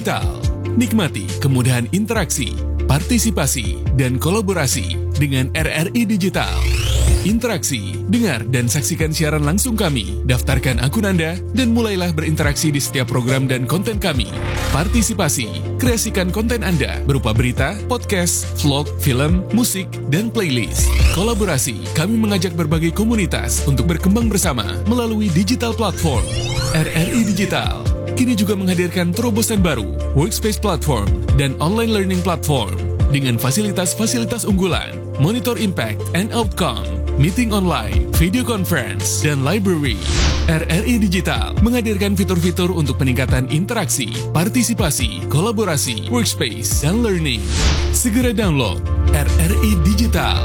Digital. Nikmati kemudahan interaksi, partisipasi, dan kolaborasi dengan RRI Digital. Interaksi, dengar dan saksikan siaran langsung kami, daftarkan akun Anda, dan mulailah berinteraksi di setiap program dan konten kami. Partisipasi, kreasikan konten Anda berupa berita, podcast, vlog, film, musik, dan playlist. Kolaborasi, kami mengajak berbagai komunitas untuk berkembang bersama melalui digital platform. RRI Digital kini juga menghadirkan terobosan baru, workspace platform, dan online learning platform dengan fasilitas-fasilitas unggulan, monitor impact and outcome, meeting online, video conference, dan library. RRI Digital menghadirkan fitur-fitur untuk peningkatan interaksi, partisipasi, kolaborasi, workspace, dan learning. Segera download RRI Digital.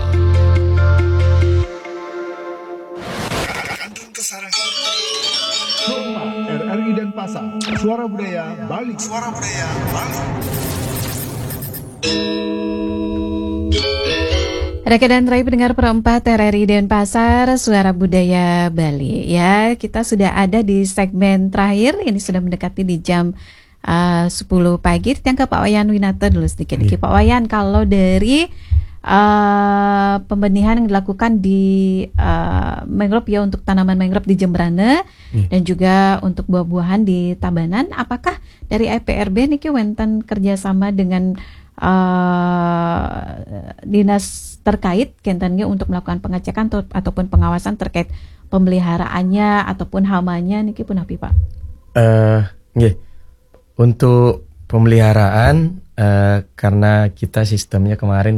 RRI Denpasar, Suara Budaya Bali. Suara Budaya Bali. Rekan dan Rai pendengar perempat RRI Denpasar, Suara Budaya Bali. Ya, kita sudah ada di segmen terakhir. Ini sudah mendekati di jam 10 pagi. Kita ke Pak Wayan Winata dulu sedikit. Pak Wayan, kalau dari pembenihan yang dilakukan di mangrove ya, untuk tanaman mangrove di Jembrana dan juga untuk buah-buahan di Tabanan, apakah dari IPRB niki wonten kerjasama dengan dinas terkait kentannya untuk melakukan pengecekan ataupun pengawasan terkait pemeliharaannya ataupun hamanya niki pun api Pak? Untuk pemeliharaan karena kita sistemnya kemarin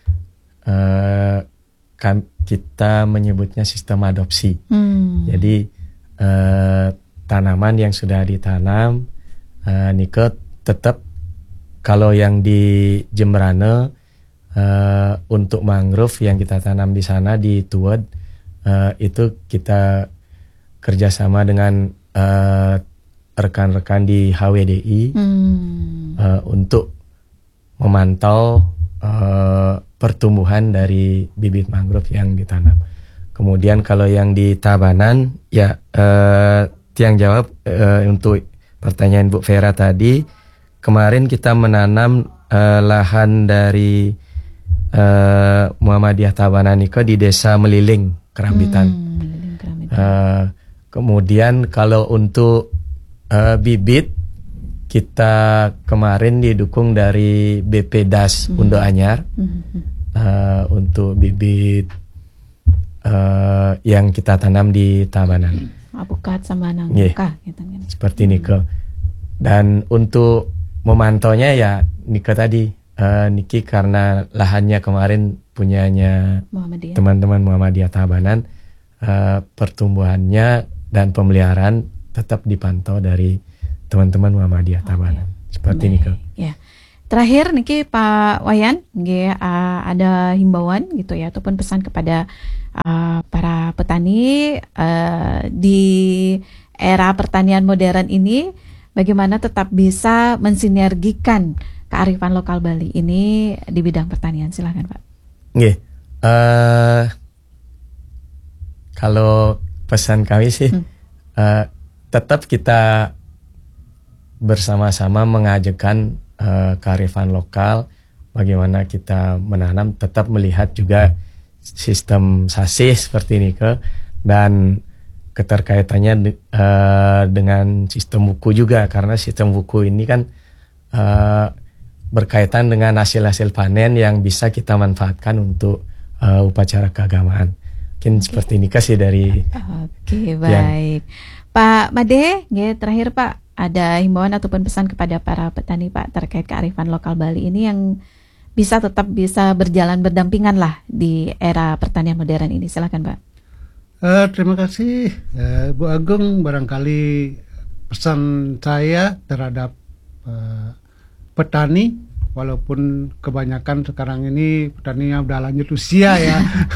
kan kita menyebutnya sistem adopsi. Jadi tanaman yang sudah ditanam nike tetap kalau yang di Jembrana untuk mangrove yang kita tanam di sana di Tuwed itu kita kerjasama dengan rekan-rekan di HWDI untuk memantau pertumbuhan dari bibit mangrove yang ditanam. Kemudian kalau yang di Tabanan ya Tiang jawab untuk pertanyaan Bu Vera tadi. Kemarin kita menanam lahan dari Muhammadiyah Tabanan Niko di Desa Meliling, Kerambitan. Kemudian kalau untuk bibit kita kemarin didukung dari BP Das Undo Anyar untuk bibit yang kita tanam di Tabanan. Apukat sama nangka gitu. Seperti Niko. Dan untuk memantaunya ya Niko tadi Niki karena lahannya kemarin punyanya teman-teman Muhammadiyah Tabanan, pertumbuhannya dan pemeliharaan tetap dipantau dari teman-teman Muhammadiyah Tabanan. Seperti Niko. Ya. Terakhir niki Pak Wayan, ada himbauan gitu ya ataupun pesan kepada para petani di era pertanian modern ini, bagaimana tetap bisa mensinergikan kearifan lokal Bali ini di bidang pertanian. Silakan Pak. Kalau pesan kami sih tetap kita bersama-sama mengajarkan kearifan lokal, bagaimana kita menanam, tetap melihat juga sistem sasih seperti ini dan keterkaitannya dengan sistem buku juga, karena sistem buku ini kan berkaitan dengan hasil-hasil panen yang bisa kita manfaatkan untuk upacara keagamaan. Mungkin seperti ini kasih dari. Baik. Pak Made, terakhir Pak, ada himbauan ataupun pesan kepada para petani Pak terkait kearifan lokal Bali ini yang tetap bisa berjalan berdampingan lah di era pertanian modern ini. Silakan Pak. Terima kasih Bu Agung. Barangkali pesan saya terhadap petani, walaupun kebanyakan sekarang ini petaninya udah lanjut usia ya.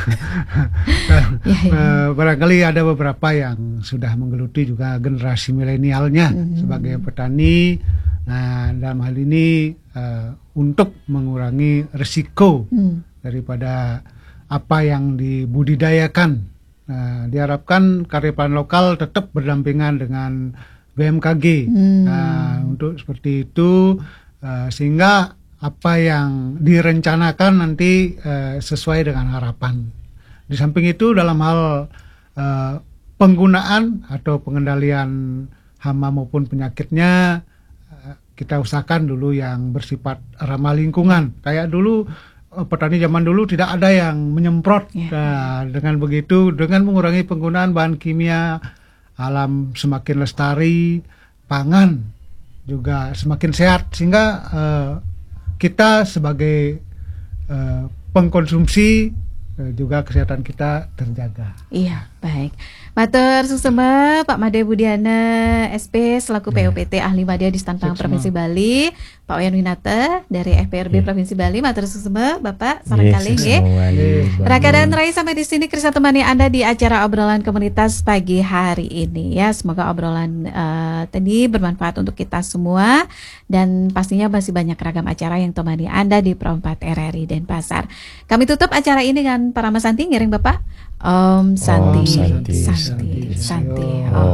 Barangkali ada beberapa yang sudah menggeluti juga generasi milenialnya sebagai petani. Nah, dalam hal ini untuk mengurangi risiko daripada apa yang dibudidayakan. Nah, diharapkan kearifan lokal tetap berdampingan dengan BMKG untuk seperti itu, sehingga apa yang direncanakan nanti sesuai dengan harapan. Di samping itu dalam hal penggunaan atau pengendalian hama maupun penyakitnya, kita usahakan dulu yang bersifat ramah lingkungan. Kayak dulu petani zaman dulu tidak ada yang menyemprot. Nah, dengan begitu, dengan mengurangi penggunaan bahan kimia, alam semakin lestari, pangan juga semakin sehat, sehingga kita sebagai pengkonsumsi juga kesehatan kita terjaga. Iya, baik. Matur susema Pak Made Budiana SP selaku POPT Ahli Media di Stantang Provinsi Bali, Pak Wayan Winata dari FPRB Provinsi Bali. Matur susema Bapak sareng kali nggih. Raka dan Rai, sampai di sini Krista temani Anda di acara obrolan komunitas pagi hari ini ya. Semoga obrolan tadi bermanfaat untuk kita semua, dan pastinya masih banyak ragam acara yang temani Anda di Pro 4 RRI Denpasar. Kami tutup acara ini dengan para Mas Santi ngiring Bapak. Om Santi, Santi, Santi.